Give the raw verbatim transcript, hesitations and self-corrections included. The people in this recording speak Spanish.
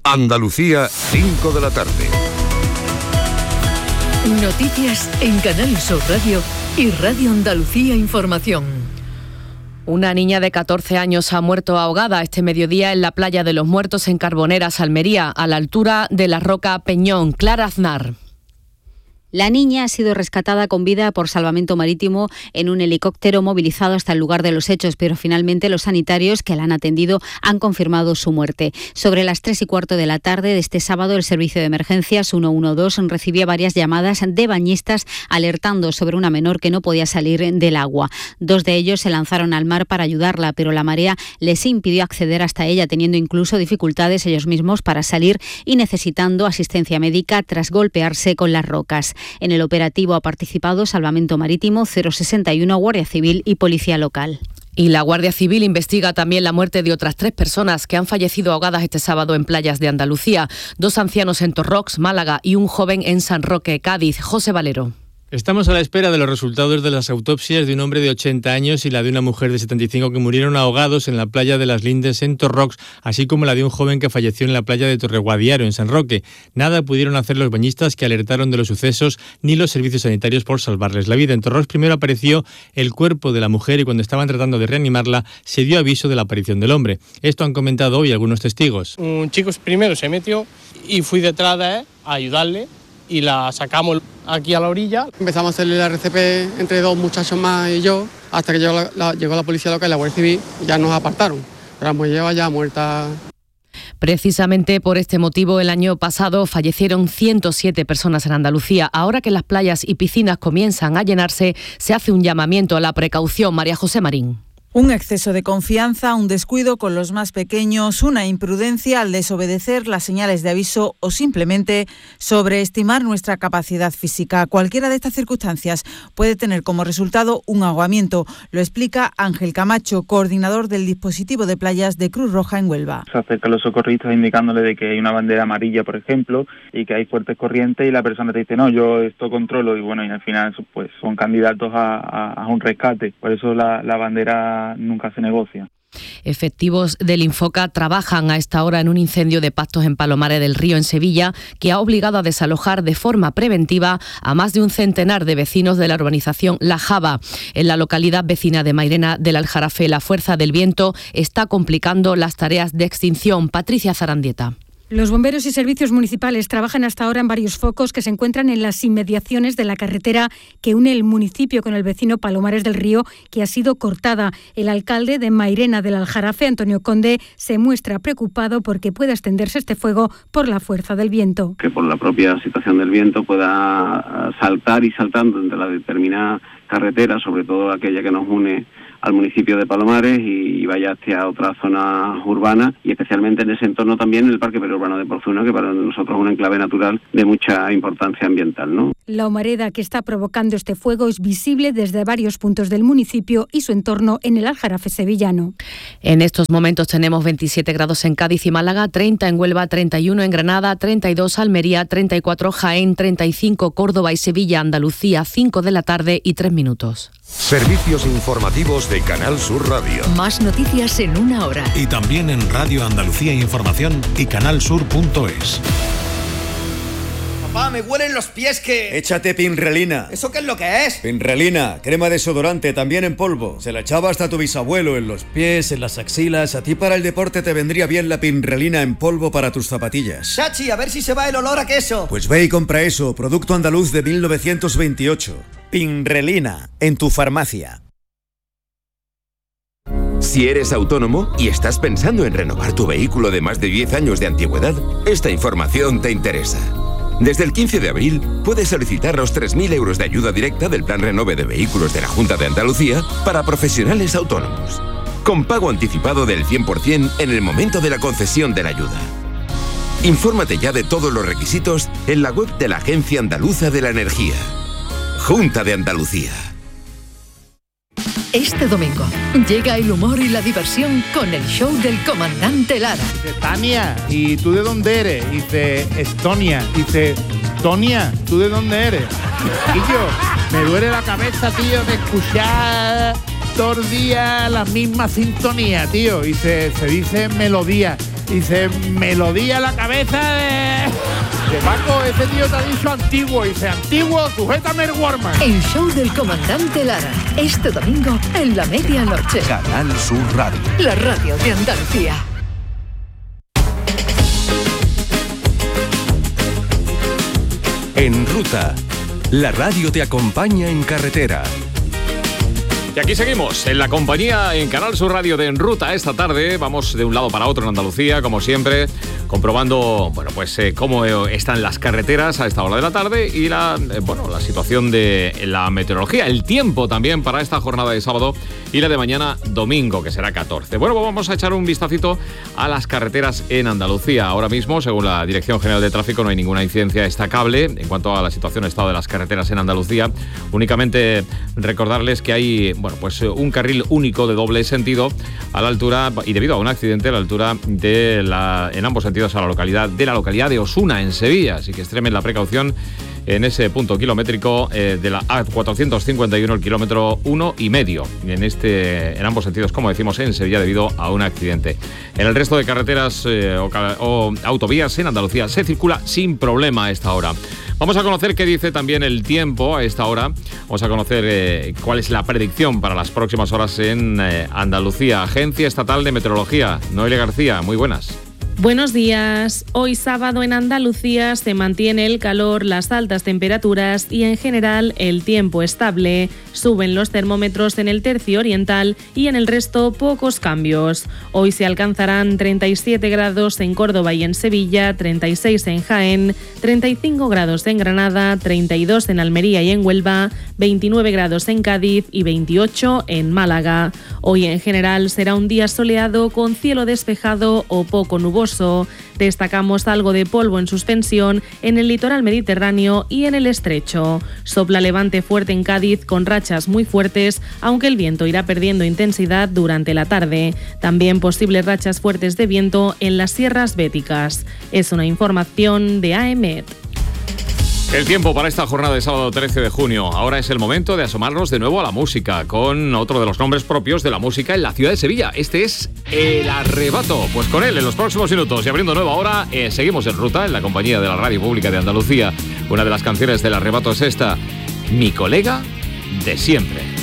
Andalucía, cinco de la tarde. Noticias en Canal Sur Radio y Radio Andalucía Información. Una niña de catorce años ha muerto ahogada este mediodía en la playa de los Muertos en Carboneras, Almería, a la altura de la Roca Peñón. Clara Aznar. La niña ha sido rescatada con vida por Salvamento Marítimo en un helicóptero movilizado hasta el lugar de los hechos, pero finalmente los sanitarios que la han atendido han confirmado su muerte. Sobre las tres y cuarto de la tarde de este sábado, el servicio de emergencias ciento doce recibía varias llamadas de bañistas alertando sobre una menor que no podía salir del agua. Dos de ellos se lanzaron al mar para ayudarla, pero la marea les impidió acceder hasta ella, teniendo incluso dificultades ellos mismos para salir y necesitando asistencia médica tras golpearse con las rocas. En el operativo ha participado Salvamento Marítimo, cero sesenta y uno, Guardia Civil y Policía Local. Y la Guardia Civil investiga también la muerte de otras tres personas que han fallecido ahogadas este sábado en playas de Andalucía. Dos ancianos en Torrox, Málaga, y un joven en San Roque, Cádiz. José Valero. Estamos a la espera de los resultados de las autopsias de un hombre de ochenta años y la de una mujer de setenta y cinco que murieron ahogados en la playa de las Lindes en Torrox, así como la de un joven que falleció en la playa de Torreguadiaro en San Roque. Nada pudieron hacer los bañistas que alertaron de los sucesos ni los servicios sanitarios por salvarles la vida. En Torrox primero apareció el cuerpo de la mujer y cuando estaban tratando de reanimarla se dio aviso de la aparición del hombre. Esto han comentado hoy algunos testigos. Un chico primero se metió y fui detrás de él a ayudarle y la sacamos aquí a la orilla. Empezamos a hacerle la R C P entre dos muchachos más y yo, hasta que llegó la, la, llegó la policía local y la Guardia Civil y ya nos apartaron. Pero la mujer lleva ya muerta. Precisamente por este motivo, el año pasado fallecieron ciento siete personas en Andalucía. Ahora que las playas y piscinas comienzan a llenarse, se hace un llamamiento a la precaución. María José Marín. Un exceso de confianza, un descuido con los más pequeños, una imprudencia al desobedecer las señales de aviso o simplemente sobreestimar nuestra capacidad física. Cualquiera de estas circunstancias puede tener como resultado un ahogamiento. Lo explica Ángel Camacho, coordinador del dispositivo de playas de Cruz Roja en Huelva. Se acercan los socorristas indicándole de que hay una bandera amarilla, por ejemplo, y que hay fuertes corrientes y la persona te dice, no, yo esto controlo y bueno, y al final pues son candidatos a, a, a un rescate. Por eso la, la bandera nunca se negocia. Efectivos del Infoca trabajan a esta hora en un incendio de pastos en Palomares del Río, en Sevilla, que ha obligado a desalojar de forma preventiva a más de un centenar de vecinos de la urbanización La Java. En la localidad vecina de Mairena del Aljarafe, la fuerza del viento está complicando las tareas de extinción. Patricia Zarandieta. Los bomberos y servicios municipales trabajan hasta ahora en varios focos que se encuentran en las inmediaciones de la carretera que une el municipio con el vecino Palomares del Río, que ha sido cortada. El alcalde de Mairena del Aljarafe, Antonio Conde, se muestra preocupado porque pueda extenderse este fuego por la fuerza del viento. Que por la propia situación del viento pueda saltar y saltando entre las determinadas carreteras, sobre todo aquella que nos une al municipio de Palomares y vaya hacia otras zonas urbanas y especialmente en ese entorno también en el Parque Periurbano de Porzuna, que para nosotros es un enclave natural de mucha importancia ambiental, ¿no? La humareda que está provocando este fuego es visible desde varios puntos del municipio y su entorno en el Aljarafe sevillano. En estos momentos tenemos veintisiete grados en Cádiz y Málaga, treinta en Huelva, treinta y uno en Granada, treinta y dos Almería, treinta y cuatro Jaén, treinta y cinco Córdoba y Sevilla, Andalucía, cinco de la tarde y tres minutos. Servicios informativos de Canal Sur Radio. Más noticias en una hora. Y también en Radio Andalucía Información y canalsur punto es. Papá, me huelen los pies que... Échate Pinrelina. ¿Eso qué es lo que es? Pinrelina, crema desodorante, también en polvo. Se la echaba hasta tu bisabuelo en los pies, en las axilas. A ti para el deporte te vendría bien la Pinrelina en polvo para tus zapatillas. Chachi, a ver si se va el olor a queso. Pues ve y compra eso, producto andaluz de mil novecientos veintiocho. Pinrelina, en tu farmacia. Si eres autónomo y estás pensando en renovar tu vehículo de más de diez años de antigüedad, esta información te interesa. Desde el quince de abril puedes solicitar los tres mil euros de ayuda directa del Plan Renove de Vehículos de la Junta de Andalucía para profesionales autónomos, con pago anticipado del cien por ciento en el momento de la concesión de la ayuda. Infórmate ya de todos los requisitos en la web de la Agencia Andaluza de la Energía. Junta de Andalucía. Este domingo llega el humor y la diversión con el show del comandante Lara. Dice, Tania, ¿y tú de dónde eres? Dice, Estonia. Dice, Tonia, ¿tú de dónde eres? Y yo, me duele la cabeza, tío, de escuchar todos los días la misma sintonía, tío. Y se, se dice melodía. Dice, melodía a la cabeza de... de Paco, ese tío te ha dicho antiguo. Dice, antiguo, sujétame el Warman. El show del comandante Lara. Este domingo en la medianoche. Canal Sur Radio. La radio de Andalucía. En Ruta, la radio te acompaña en carretera. Y aquí seguimos, en la compañía en Canal Sur Radio de En Ruta esta tarde. Vamos de un lado para otro en Andalucía, como siempre, comprobando, bueno, pues eh, cómo están las carreteras a esta hora de la tarde y la, eh, bueno, la situación de la meteorología, el tiempo también para esta jornada de sábado y la de mañana domingo, que será catorce. Bueno, pues vamos a echar un vistacito a las carreteras en Andalucía. Ahora mismo, según la Dirección General de Tráfico, no hay ninguna incidencia destacable en cuanto a la situación y estado de las carreteras en Andalucía. Únicamente recordarles que hay, bueno, pues un carril único de doble sentido a la altura, y debido a un accidente, a la altura de la, en ambos sentidos a la localidad de la localidad de Osuna, en Sevilla. Así que extremen la precaución en ese punto kilométrico eh, de la A cuatrocientos cincuenta y uno, el kilómetro uno y medio, en este, en ambos sentidos, como decimos, en Sevilla, debido a un accidente. En el resto de carreteras eh, o, o autovías en Andalucía se circula sin problema a esta hora. Vamos a conocer qué dice también el tiempo a esta hora. Vamos a conocer eh, cuál es la predicción para las próximas horas en eh, Andalucía. Agencia Estatal de Meteorología. Noelia García, muy buenas. Buenos días. Hoy sábado en Andalucía se mantiene el calor, las altas temperaturas y en general el tiempo estable. Suben los termómetros en el tercio oriental y en el resto pocos cambios. Hoy se alcanzarán treinta y siete grados en Córdoba y en Sevilla, treinta y seis en Jaén, treinta y cinco grados en Granada, treinta y dos en Almería y en Huelva, veintinueve grados en Cádiz y veintiocho en Málaga. Hoy en general será un día soleado con cielo despejado o poco nuboso. Destacamos algo de polvo en suspensión en el litoral mediterráneo y en el estrecho. Sopla levante fuerte en Cádiz con rachas muy fuertes, aunque el viento irá perdiendo intensidad durante la tarde. También posibles rachas fuertes de viento en las sierras béticas. Es una información de AEMET. El tiempo para esta jornada de sábado trece de junio. Ahora es el momento de asomarnos de nuevo a la música, con otro de los nombres propios de la música en la ciudad de Sevilla. Este es El Arrebato. Pues con él, en los próximos minutos y abriendo nueva hora, eh, seguimos en ruta en la compañía de la Radio Pública de Andalucía. Una de las canciones del Arrebato es esta, Mi colega de siempre.